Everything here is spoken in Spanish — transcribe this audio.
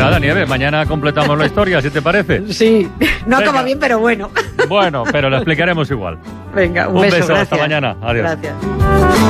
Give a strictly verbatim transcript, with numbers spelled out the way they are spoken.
nada, Nieves, mañana completamos la historia, si te parece. Sí, no Venga. acaba bien, pero bueno. Bueno, pero la explicaremos igual. Venga, un, Un beso, beso, gracias. hasta mañana. Adiós. Gracias.